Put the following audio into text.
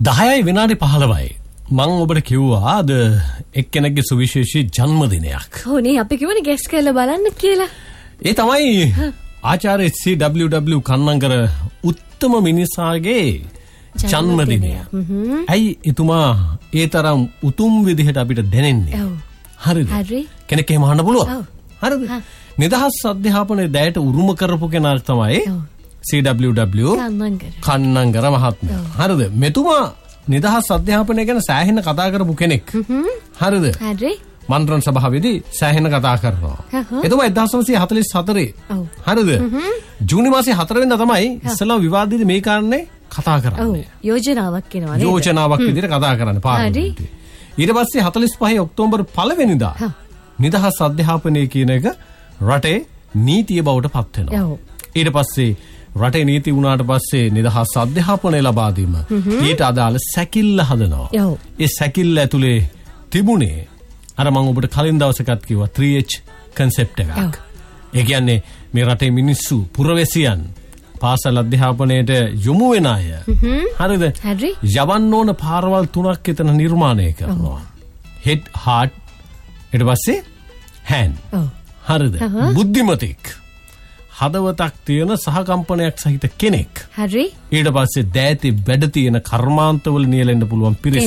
10යි විනාඩි 15යි. මම ඔබට කිව්වා අද එක්කෙනෙක්ගේ සුවිශේෂී ජන්මදිනයක්. ඕනේ අපි කිව්වනේ ගැස් කරලා බලන්න කියලා. ඒ තමයි ආචාර්ය CWW කන්නංගර උත්තම මිනිසාගේ ජන්මදිනය. ඇයි එතුමා ඒ තරම් උතුම් විදිහට අපිට දැනෙන්නේ? හරිද? හරි. කෙනෙක් එහෙම අහන්න පුළුවන්. හරිද? නිදහස් අධ්‍යාපනයේ දැයට උරුම කරපු කෙනා තමයි CWW කන්නංගර මහත්මයා. හරිද? මෙතුමා නිදහස් අධ්‍යාපනය ගැන සෑහෙන කතා කරපු කෙනෙක්. හරිද? හරි. මන්ත්‍රණ සභාවේදී සෑහෙන කතා කරනවා. එතුමා 1944 හරිද? ජූනි මාසේ 4 වෙනිදා තමයි ඉස්සලා විවාදයේදී මේ කාරණේ කතා කරන්නේ. යෝජනාවක් එනවා නේද? යෝජනාවක් විදිහට කතා කරන්නේ පාර්ලිමේන්තුවේ. ඊට පස්සේ 45 ඔක්තෝබර් 1 වෙනිදා නිදහස් අධ්‍යාපනය කියන එක රටේ නීතිය බවට පත් වෙනවා. ඊට පස්සේ රටේ නීති වුණාට පස්සේ නිදහස් අධ්‍යාපනය ලබා දීම ඊට අදාළ සැකිල්ල හදනවා. ඒ සැකිල්ල ඇතුලේ තිබුණේ අර මම ඔබට කලින් දවසකත් කිව්වා 3H concept එකක්. ඒ කියන්නේ මේ රටේ මිනිස්සු පුරවැසියන් පාසල් අධ්‍යාපනයට යොමු වෙන අය. හරිද? හරි. යවන්න ඕන පාරවල් 3ක් එතන නිර්මාණය කරනවා. head, heart, ඊට පස්සේ hand. හරිද? බුද්ධිමතෙක්. හදවතක් තියෙන සහකම්පනයක් සහිත කෙනෙක්. හරි. ඊට පස්සේ දෑතේ වැඩ තියෙන කර්මාන්තවල නියැලෙන්න පුළුවන් පිරිස.